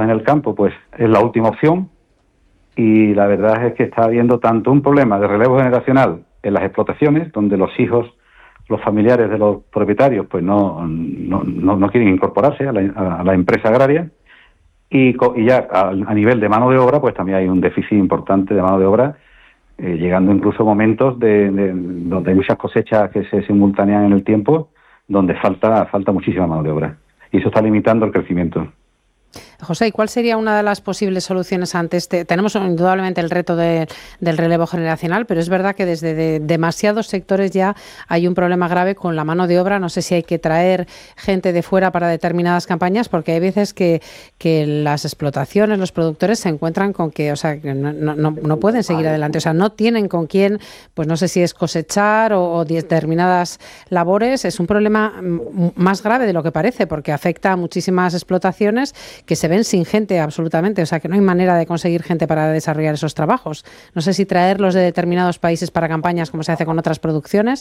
en el campo, pues es la última opción, y la verdad es que está habiendo tanto un problema de relevo generacional en las explotaciones, donde los hijos, los familiares de los propietarios, pues no quieren incorporarse a la empresa agraria, y ya a nivel de mano de obra, pues también hay un déficit importante de mano de obra, llegando incluso momentos donde hay muchas cosechas que se simultanean en el tiempo, donde falta muchísima mano de obra, y eso está limitando el crecimiento. José, ¿y cuál sería una de las posibles soluciones ante este? Tenemos indudablemente el reto del relevo generacional, pero es verdad que desde demasiados sectores ya hay un problema grave con la mano de obra. No sé si hay que traer gente de fuera para determinadas campañas, porque hay veces que las explotaciones, los productores se encuentran con que, que no pueden seguir adelante. No tienen con quién, pues no sé si es cosechar o determinadas labores. Es un problema más grave de lo que parece, porque afecta a muchísimas explotaciones que se ven sin gente absolutamente, que no hay manera de conseguir gente para desarrollar esos trabajos. No sé si traerlos de determinados países para campañas como se hace con otras producciones.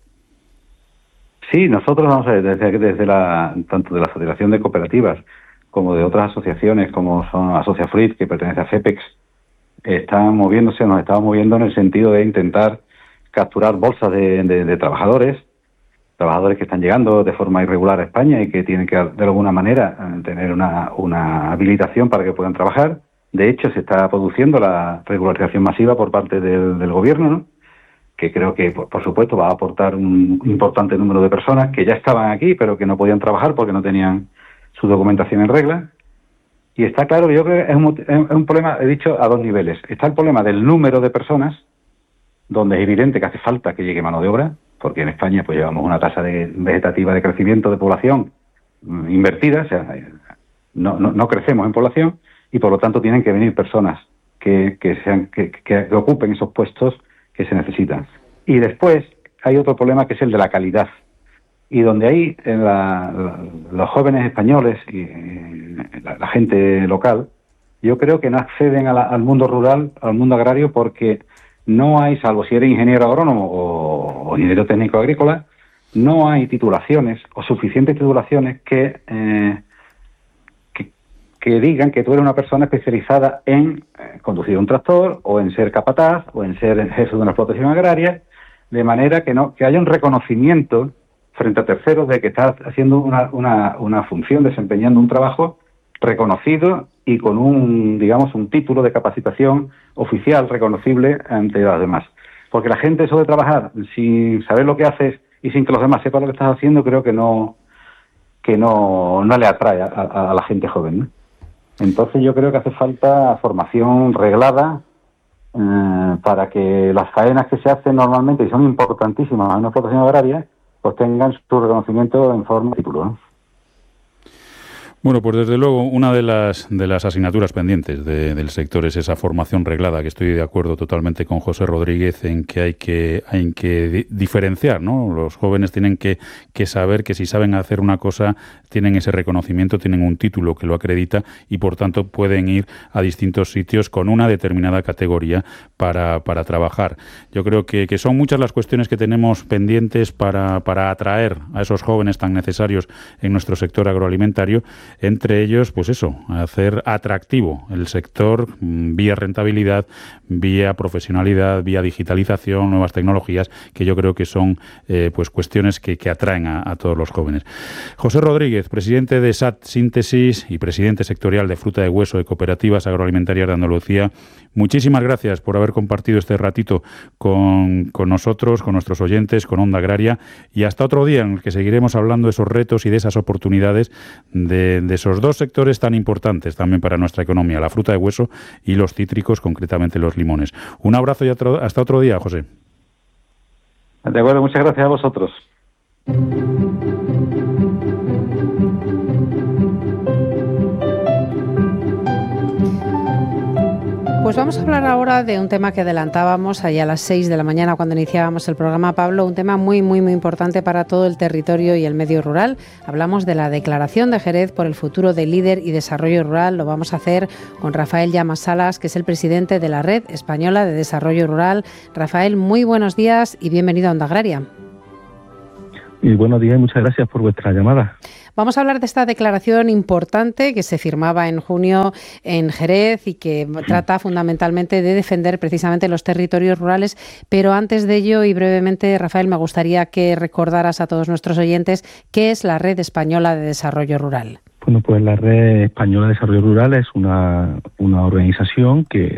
Sí, nosotros, vamos a ver, desde tanto de la Federación de Cooperativas como de otras asociaciones como son Asociafruit, que pertenece a FEPEX, nos estamos moviendo en el sentido de intentar capturar bolsas de trabajadores que están llegando de forma irregular a España y que tienen que, de alguna manera, tener una habilitación para que puedan trabajar. De hecho, se está produciendo la regularización masiva por parte del gobierno, ¿no?, que creo que, por supuesto, va a aportar un importante número de personas que ya estaban aquí, pero que no podían trabajar porque no tenían su documentación en regla. Y está claro que yo creo que es un problema, he dicho, a dos niveles. Está el problema del número de personas, donde es evidente que hace falta que llegue mano de obra, porque en España pues llevamos una tasa vegetativa de crecimiento de población invertida, no crecemos en población, y por lo tanto tienen que venir personas que ocupen esos puestos que se necesitan. Y después hay otro problema, que es el de la calidad, y donde ahí los jóvenes españoles y la gente local, yo creo que no acceden al mundo rural, al mundo agrario, porque no hay, salvo si eres ingeniero agrónomo o ingeniero técnico agrícola, no hay titulaciones o suficientes titulaciones que digan que tú eres una persona especializada en conducir un tractor o en ser capataz o en ser jefe de una explotación agraria, de manera que haya un reconocimiento frente a terceros de que estás haciendo una función, desempeñando un trabajo reconocido y con un título de capacitación oficial reconocible ante los demás. Porque la gente, eso de trabajar sin saber lo que haces y sin que los demás sepan lo que estás haciendo, creo que no le atrae a la gente joven, ¿no? Entonces yo creo que hace falta formación reglada para que las faenas que se hacen normalmente, y son importantísimas en una explotación agraria, pues tengan su reconocimiento en forma de título, ¿no? Bueno, pues desde luego una de las asignaturas pendientes del sector es esa formación reglada, que estoy de acuerdo totalmente con José Rodríguez en que hay que diferenciar, ¿no? Los jóvenes tienen que saber que si saben hacer una cosa, tienen ese reconocimiento, tienen un título que lo acredita y por tanto pueden ir a distintos sitios con una determinada categoría para trabajar. Yo creo que son muchas las cuestiones que tenemos pendientes para atraer a esos jóvenes tan necesarios en nuestro sector agroalimentario. Entre ellos, pues eso, hacer atractivo el sector vía rentabilidad, vía profesionalidad, vía digitalización, nuevas tecnologías, que yo creo que son pues cuestiones que atraen a todos los jóvenes. José Rodríguez, presidente de SAT Síntesis y presidente sectorial de Fruta de Hueso de Cooperativas Agroalimentarias de Andalucía, muchísimas gracias por haber compartido este ratito con nosotros, con nuestros oyentes, con Onda Agraria, y hasta otro día en el que seguiremos hablando de esos retos y de esas oportunidades de esos dos sectores tan importantes también para nuestra economía, la fruta de hueso y los cítricos, concretamente los limones. Un abrazo y hasta otro día, José. De acuerdo, muchas gracias a vosotros. Pues vamos a hablar ahora de un tema que adelantábamos allá a las 6 de la mañana cuando iniciábamos el programa, Pablo, un tema muy, muy, muy importante para todo el territorio y el medio rural. Hablamos de la Declaración de Jerez por el futuro del líder y desarrollo rural. Lo vamos a hacer con Rafael Llamas Salas, que es el presidente de la Red Española de Desarrollo Rural. Rafael, muy buenos días y bienvenido a Onda Agraria. Y buenos días y muchas gracias por vuestra llamada. Vamos a hablar de esta declaración importante que se firmaba en junio en Jerez y que trata fundamentalmente de defender precisamente los territorios rurales. Pero antes de ello, y brevemente, Rafael, me gustaría que recordaras a todos nuestros oyentes qué es la Red Española de Desarrollo Rural. Bueno, pues la Red Española de Desarrollo Rural es una organización que,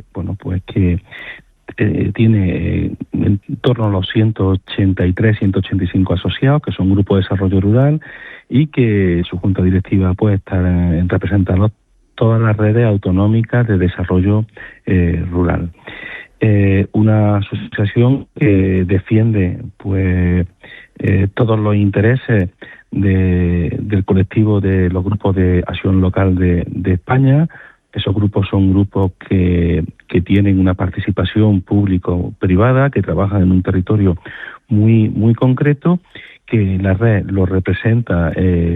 tiene en torno a los 183, 185 asociados, que son grupos de desarrollo rural, y que su junta directiva puede estar representando todas las redes autonómicas de desarrollo rural. Una asociación que defiende todos los intereses del colectivo de los grupos de acción local de España. Esos grupos son grupos que tienen una participación público-privada, que trabajan en un territorio muy concreto, que la red lo representa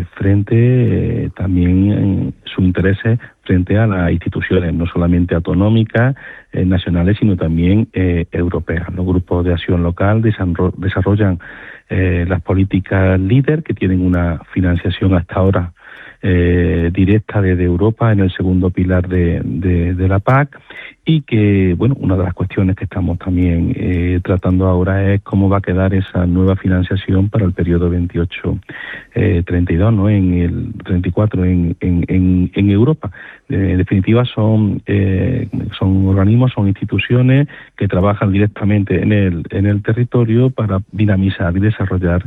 también en sus intereses frente a las instituciones, no solamente autonómicas, nacionales, sino también europeas. Los grupos de acción local desarrollan las políticas líder, que tienen una financiación hasta ahora directa desde Europa en el segundo pilar de la PAC, y que, una de las cuestiones que estamos también tratando ahora es cómo va a quedar esa nueva financiación para el periodo 28-32, ¿no? En el 34 en Europa. En definitiva, son organismos, son instituciones que trabajan directamente en el territorio para dinamizar y desarrollar,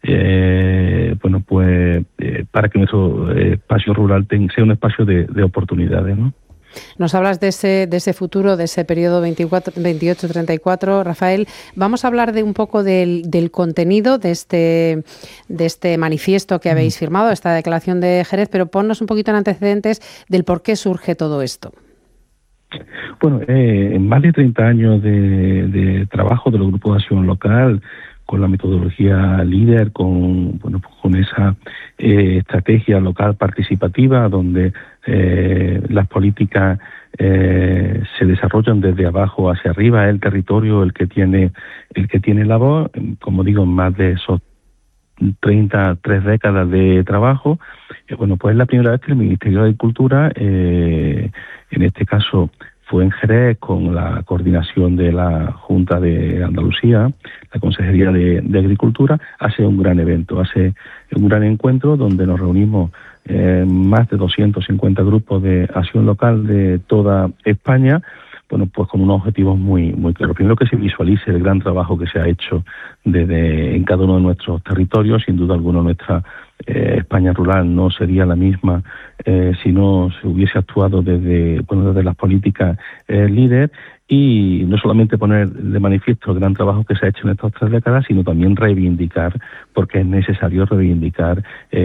para que nuestro espacio rural sea un espacio de oportunidades, ¿no? Nos hablas de ese futuro, de ese periodo 28-34, Rafael. Vamos a hablar de un poco del contenido de este manifiesto que habéis firmado, esta declaración de Jerez, pero ponnos un poquito en antecedentes del por qué surge todo esto. Bueno, en más de 30 años de trabajo de los grupos de acción local, con la metodología líder, con esa estrategia local participativa, donde las políticas se desarrollan desde abajo hacia arriba, el territorio el que tiene la voz. Como digo, en más de esos 33 décadas de trabajo, pues es la primera vez que el Ministerio de Agricultura, en este caso fue en Jerez, con la coordinación de la Junta de Andalucía, la Consejería de Agricultura, hace un gran evento, hace un gran encuentro donde nos reunimos más de 250 grupos de acción local de toda España, pues con unos objetivos muy claros. Primero, que se visualice el gran trabajo que se ha hecho en cada uno de nuestros territorios. Sin duda alguna, nuestra España rural no sería la misma si no se hubiese actuado desde las políticas líder, y no solamente poner de manifiesto el gran trabajo que se ha hecho en estas 3 décadas, sino también reivindicar, porque es necesario reivindicar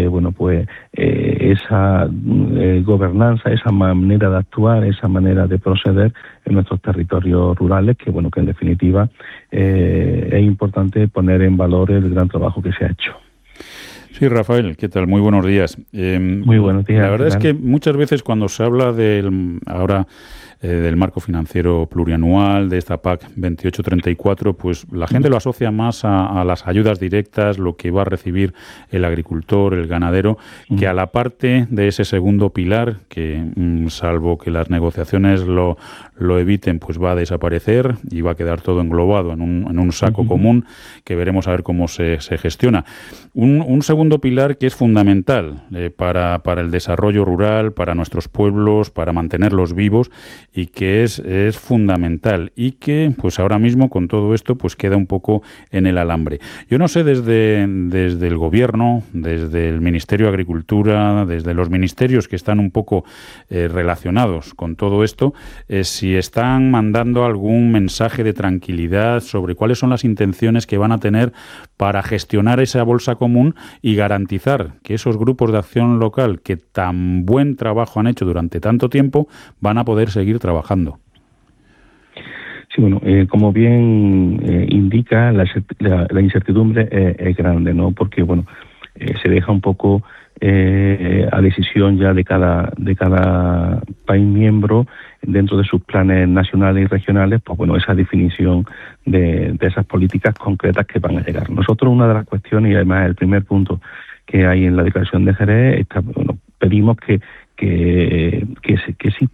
esa gobernanza, esa manera de actuar, esa manera de proceder en nuestros territorios rurales, que en definitiva es importante poner en valor el gran trabajo que se ha hecho. Sí, Rafael, ¿qué tal? Muy buenos días. Muy buenos días. La verdad es que muchas veces cuando se habla del marco financiero plurianual, de esta PAC 28-34, pues la gente lo asocia más a las ayudas directas, lo que va a recibir el agricultor, el ganadero, que a la parte de ese segundo pilar, que salvo que las negociaciones lo eviten, pues va a desaparecer y va a quedar todo englobado en un saco común, que veremos a ver cómo se gestiona. Un segundo pilar que es fundamental para el desarrollo rural, para nuestros pueblos, para mantenerlos vivos, y que es fundamental, y que pues ahora mismo con todo esto pues queda un poco en el alambre. Yo no sé desde el Gobierno, desde el Ministerio de Agricultura, desde los ministerios que están un poco relacionados con todo esto, si están mandando algún mensaje de tranquilidad sobre cuáles son las intenciones que van a tener para gestionar esa bolsa común y garantizar que esos grupos de acción local que tan buen trabajo han hecho durante tanto tiempo van a poder seguir trabajando. Sí, como bien indica, la incertidumbre es grande, ¿no? Porque, se deja un poco a decisión ya de cada país miembro dentro de sus planes nacionales y regionales, pues bueno, esa definición de esas políticas concretas que van a llegar. Nosotros, una de las cuestiones, y además el primer punto que hay en la declaración de Jerez, pedimos que exista